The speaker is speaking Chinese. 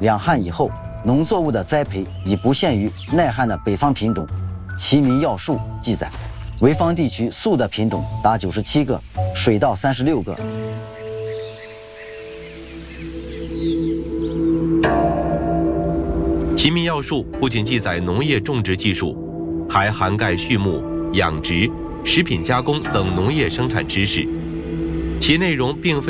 两汉以后，农作物的栽培已不限于耐旱的北方品种。《齐民要术》记载，潍坊地区粟的品种达97个，水稻36个。 《齐民要术》不仅记载农业种植技术，还涵盖畜牧、养殖、食品加工等农业生产知识，其内容并非